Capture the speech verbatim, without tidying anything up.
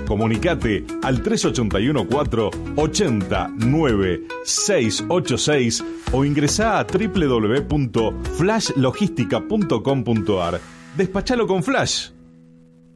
Comunicate al tres ocho uno cuatro ocho cero nueve seis ocho seis o ingresá a doble u doble u doble u punto flash logística punto com punto a r. Despachalo con Flash.